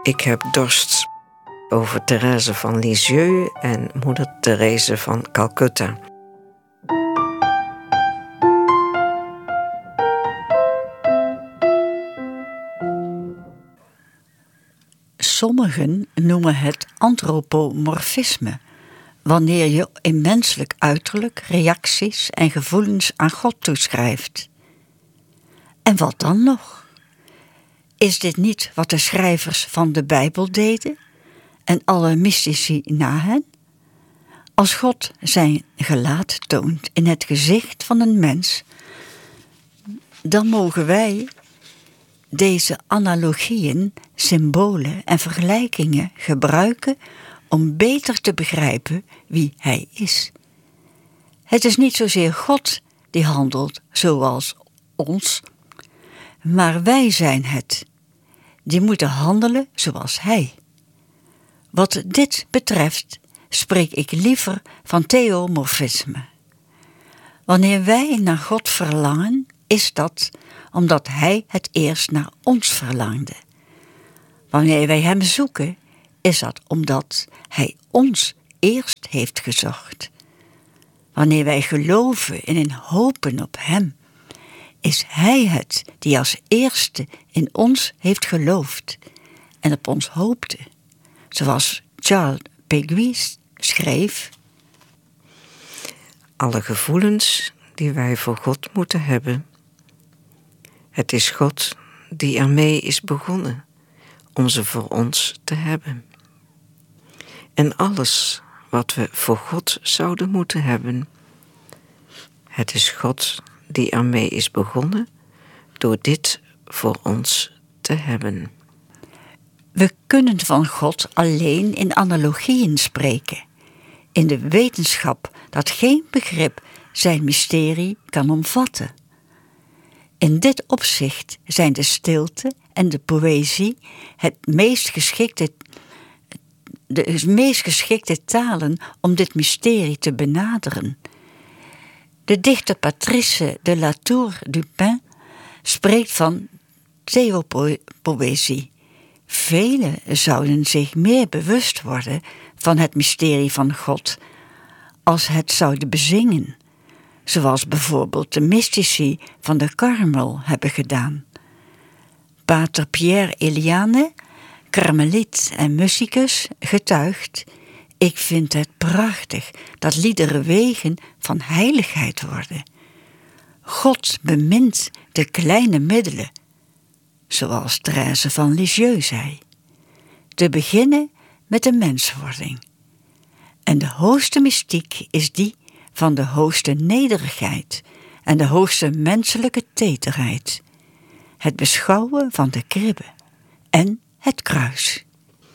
Ik heb dorst. Over Thérèse van Lisieux en moeder Therese van Calcutta. Sommigen noemen het antropomorfisme, wanneer je in menselijk uiterlijk reacties en gevoelens aan God toeschrijft. En wat dan nog? Is dit niet wat de schrijvers van de Bijbel deden en alle mystici na hen? Als God zijn gelaat toont in het gezicht van een mens, dan mogen wij deze analogieën, symbolen en vergelijkingen gebruiken om beter te begrijpen wie Hij is. Het is niet zozeer God die handelt zoals ons, maar wij zijn het, die moeten handelen zoals Hij. Wat dit betreft spreek ik liever van theomorfisme. Wanneer wij naar God verlangen, is dat omdat Hij het eerst naar ons verlangde. Wanneer wij Hem zoeken, is dat omdat Hij ons eerst heeft gezocht. Wanneer wij geloven en hopen op Hem, is Hij het die als eerste in ons heeft geloofd en op ons hoopte. Zoals Charles Péguy schreef: alle gevoelens die wij voor God moeten hebben. Het is God die ermee is begonnen om ze voor ons te hebben. En alles wat we voor God zouden moeten hebben, het is God die ermee is begonnen door dit voor ons te hebben. We kunnen van God alleen in analogieën spreken, in de wetenschap dat geen begrip zijn mysterie kan omvatten. In dit opzicht zijn de stilte en de poëzie de meest geschikte talen om dit mysterie te benaderen. De dichter Patrice de la Tour du Pin spreekt van theopoëzie. Velen zouden zich meer bewust worden van het mysterie van God als het zouden bezingen, zoals bijvoorbeeld de mystici van de Karmel hebben gedaan. Pater Pierre Eliane, karmeliet en musicus, getuigt: ik vind het prachtig dat liederen wegen van heiligheid worden. God bemint de kleine middelen, zoals Thérèse van Lisieux zei. Te beginnen met de menswording. En de hoogste mystiek is die van de hoogste nederigheid en de hoogste menselijke teederheid. Het beschouwen van de kribbe en het kruis.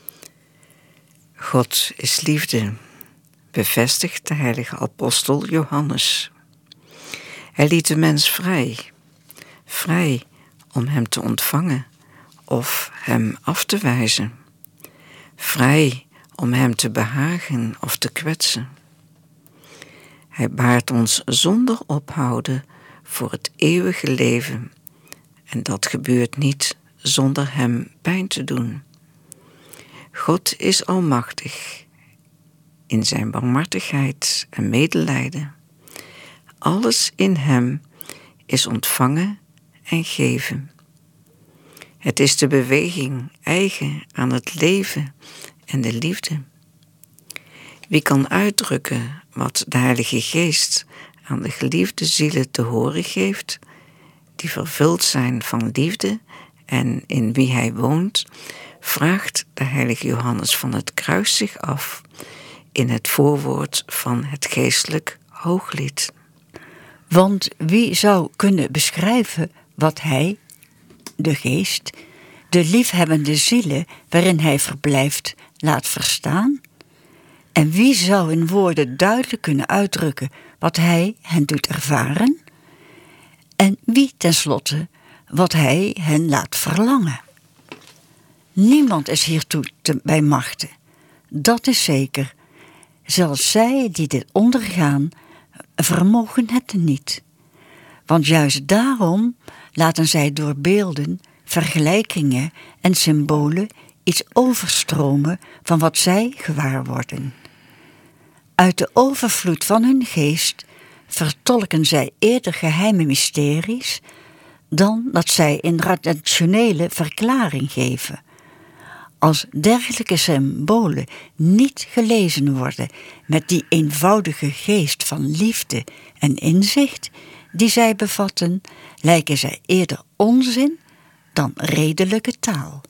God is liefde, bevestigt de heilige apostel Johannes. Hij liet de mens vrij om hem te ontvangen of hem af te wijzen. Vrij om hem te behagen of te kwetsen. Hij baart ons zonder ophouden voor het eeuwige leven. En dat gebeurt niet zonder hem pijn te doen. God is almachtig in zijn barmhartigheid en medelijden. Alles in hem is ontvangen en geven. Het is de beweging eigen aan het leven en de liefde. Wie kan uitdrukken wat de Heilige Geest aan de geliefde zielen te horen geeft, die vervuld zijn van liefde en in wie hij woont, vraagt de heilige Johannes van het Kruis zich af in het voorwoord van het geestelijk Hooglied. Want wie zou kunnen beschrijven wat hij, de Geest, de liefhebbende zielen waarin hij verblijft, laat verstaan? En wie zou in woorden duidelijk kunnen uitdrukken wat hij hen doet ervaren? En wie tenslotte wat hij hen laat verlangen? Niemand is hiertoe bij machte. Dat is zeker. Zelfs zij die dit ondergaan, vermogen het niet. Want juist daarom laten zij door beelden, vergelijkingen en symbolen iets overstromen van wat zij gewaar worden. Uit de overvloed van hun geest vertolken zij eerder geheime mysteries dan dat zij een rationele verklaring geven. Als dergelijke symbolen niet gelezen worden met die eenvoudige geest van liefde en inzicht die zij bevatten, lijken zij eerder onzin dan redelijke taal.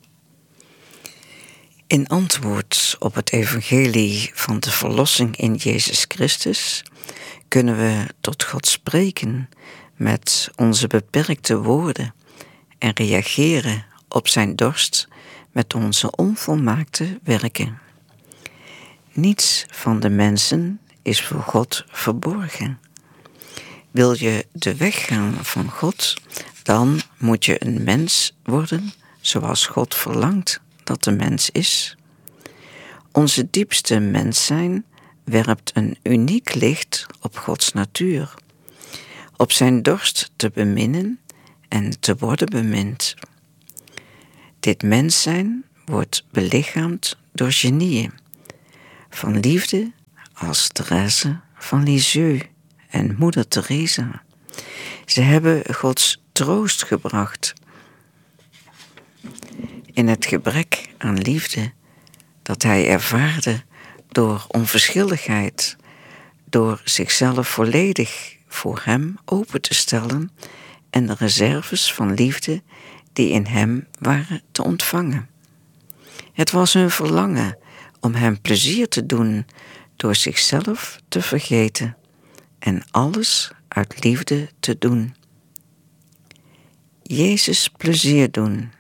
In antwoord op het evangelie van de verlossing in Jezus Christus kunnen we tot God spreken met onze beperkte woorden en reageren op zijn dorst met onze onvolmaakte werken. Niets van de mensen is voor God verborgen. Wil je de weg gaan van God, dan moet je een mens worden zoals God verlangt dat de mens is. Onze diepste mens zijn werpt een uniek licht op Gods natuur, op zijn dorst te beminnen en te worden bemind. Dit mens zijn wordt belichaamd door genieën, van liefde als Thérèse van Lisieux en moeder Teresa. Ze hebben Gods troost gebracht in het gebrek aan liefde dat hij ervaarde door onverschilligheid, door zichzelf volledig voor hem open te stellen en de reserves van liefde die in hem waren te ontvangen. Het was hun verlangen om hem plezier te doen door zichzelf te vergeten en alles uit liefde te doen. Jezus plezier doen